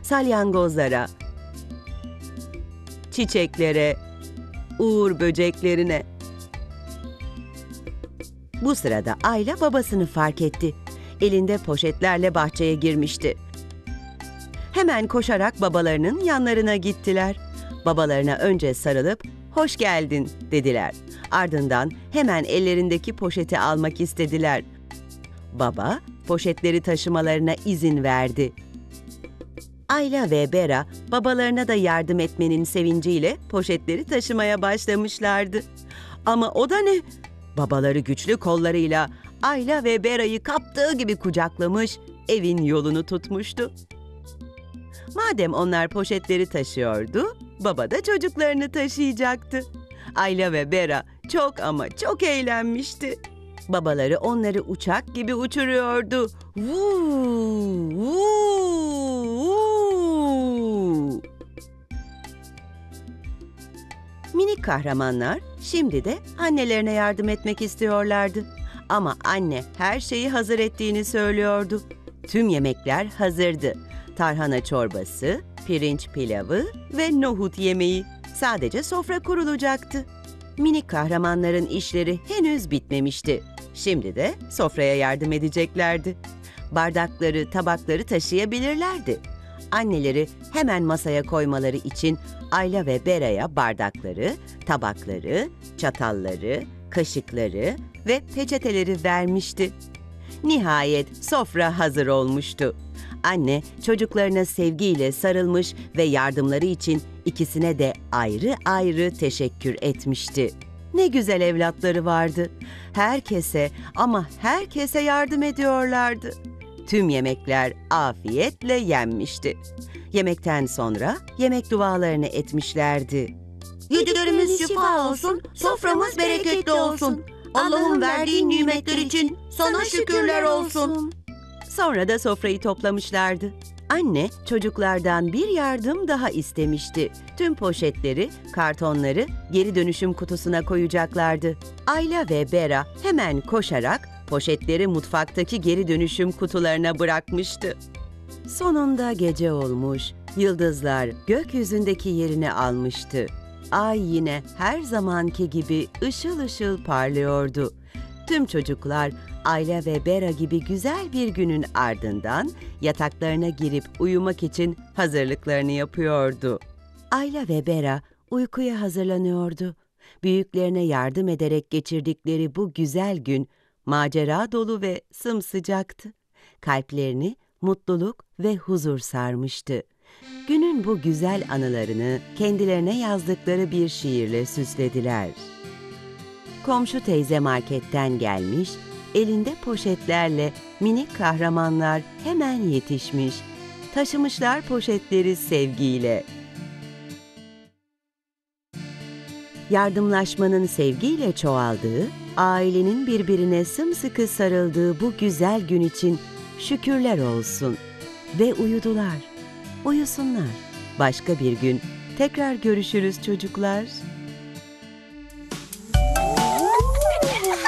salyangozlara, çiçeklere, uğur böceklerine. Bu sırada Ayla babasını fark etti. Elinde poşetlerle bahçeye girmişti. Hemen koşarak babalarının yanlarına gittiler. Babalarına önce sarılıp "Hoş geldin" dediler. Ardından hemen ellerindeki poşeti almak istediler. Baba poşetleri taşımalarına izin verdi. Ayla ve Bera babalarına da yardım etmenin sevinciyle poşetleri taşımaya başlamışlardı. Ama o da ne? Babaları güçlü kollarıyla Ayla ve Bera'yı kaptığı gibi kucaklamış, evin yolunu tutmuştu. Madem onlar poşetleri taşıyordu, baba da çocuklarını taşıyacaktı. Ayla ve Bera çok ama çok eğlenmişti. Babaları onları uçak gibi uçuruyordu. Vuu, vuu, vuu. Minik kahramanlar şimdi de annelerine yardım etmek istiyorlardı. Ama anne her şeyi hazır ettiğini söylüyordu. Tüm yemekler hazırdı. Tarhana çorbası, pirinç pilavı ve nohut yemeği. Sadece sofra kurulacaktı. Minik kahramanların işleri henüz bitmemişti. Şimdi de sofraya yardım edeceklerdi. Bardakları, tabakları taşıyabilirlerdi. Anneleri hemen masaya koymaları için Ayla ve Bera'ya bardakları, tabakları, çatalları, kaşıkları ve peçeteleri vermişti. Nihayet sofra hazır olmuştu. Anne çocuklarına sevgiyle sarılmış ve yardımları için ikisine de ayrı ayrı teşekkür etmişti. Ne güzel evlatları vardı. Herkese ama herkese yardım ediyorlardı. Tüm yemekler afiyetle yenmişti. Yemekten sonra yemek dualarını etmişlerdi. Yediklerimiz şifa olsun, soframız bereketli olsun. Allah'ın verdiği nimetler için sana şükürler olsun. Sonra da sofrayı toplamışlardı. Anne çocuklardan bir yardım daha istemişti. Tüm poşetleri, kartonları geri dönüşüm kutusuna koyacaklardı. Ayla ve Bera hemen koşarak poşetleri mutfaktaki geri dönüşüm kutularına bırakmıştı. Sonunda gece olmuş, yıldızlar gökyüzündeki yerini almıştı. Ay yine her zamanki gibi ışıl ışıl parlıyordu. Tüm çocuklar Ayla ve Bera gibi güzel bir günün ardından yataklarına girip uyumak için hazırlıklarını yapıyordu. Ayla ve Bera uykuya hazırlanıyordu. Büyüklerine yardım ederek geçirdikleri bu güzel gün macera dolu ve sımsıcaktı. Kalplerini mutluluk ve huzur sarmıştı. Günün bu güzel anılarını kendilerine yazdıkları bir şiirle süslediler. Komşu teyze marketten gelmiş, elinde poşetlerle minik kahramanlar hemen yetişmiş. Taşımışlar poşetleri sevgiyle. Yardımlaşmanın sevgiyle çoğaldığı, ailenin birbirine sımsıkı sarıldığı bu güzel gün için şükürler olsun. Ve uyudular. Uyusunlar. Başka bir gün tekrar görüşürüz çocuklar.